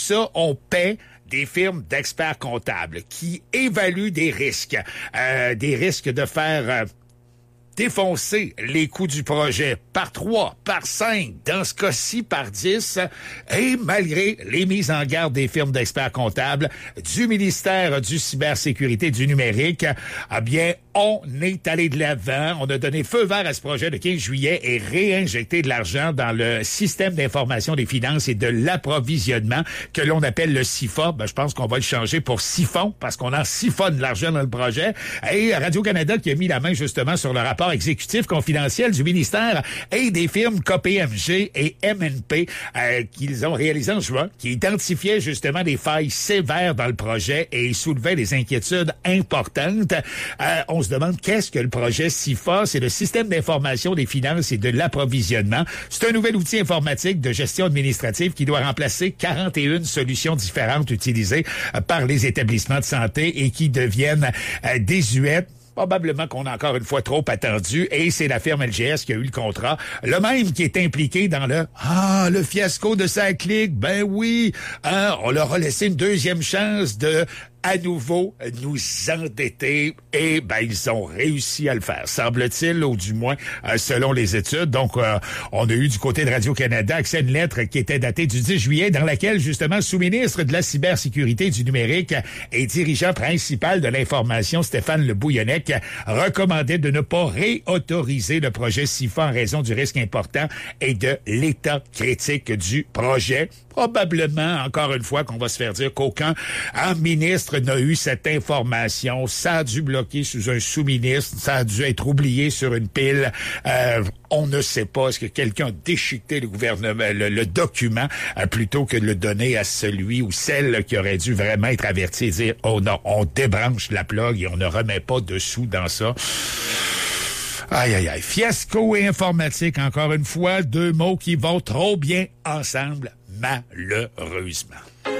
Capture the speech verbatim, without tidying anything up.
ça, on paie des firmes d'experts comptables qui évaluent des risques, euh, des risques de faire euh, défoncer les coûts du projet par trois, par cinq, dans ce cas-ci par dix, et malgré les mises en garde des firmes d'experts comptables, du ministère du cybersécurité du numérique, eh bien, on est allé de l'avant, on a donné feu vert à ce projet le quinze juillet et réinjecté de l'argent dans le système d'information des finances et de l'approvisionnement que l'on appelle le S I F A. Ben, je pense qu'on va le changer pour siphon parce qu'on en siphonne de l'argent dans le projet. Et Radio-Canada qui a mis la main justement sur le rapport exécutif confidentiel du ministère et des firmes K P M G et M N P euh, qu'ils ont réalisé en juin, qui identifiaient justement des failles sévères dans le projet et soulevaient des inquiétudes importantes. Euh, on se demande qu'est-ce que le projet S I F A? C'est le système d'information des finances et de l'approvisionnement. C'est un nouvel outil informatique de gestion administrative qui doit remplacer quarante et une solutions différentes utilisées par les établissements de santé et qui deviennent euh, désuètes. Probablement qu'on a encore une fois trop attendu et c'est la firme L G S qui a eu le contrat. Le même qui est impliqué dans le « Ah, le fiasco de SACLIC, ben oui, hein, on leur a laissé une deuxième chance de à nouveau nous endetter et ben ils ont réussi à le faire, semble-t-il, ou du moins euh, selon les études. Donc, euh, on a eu du côté de Radio-Canada accès à une lettre qui était datée du dix juillet dans laquelle, justement, le sous-ministre de la cybersécurité du numérique et dirigeant principal de l'information, Stéphane Le Bouillonnec, recommandait de ne pas réautoriser le projet S I F A en raison du risque important et de l'état critique du projet. Probablement, encore une fois, qu'on va se faire dire qu'aucun un ministre n'a eu cette information. Ça a dû bloquer sous un sous-ministre. Ça a dû être oublié sur une pile. Euh, on ne sait pas. Est-ce que quelqu'un a déchiqueté le gouvernement, le, le document, euh, plutôt que de le donner à celui ou celle qui aurait dû vraiment être averti et dire « Oh non, on débranche la plug et on ne remet pas de sous dans ça. » Aïe, aïe, aïe. Fiasco et informatique, encore une fois, deux mots qui vont trop bien ensemble, malheureusement.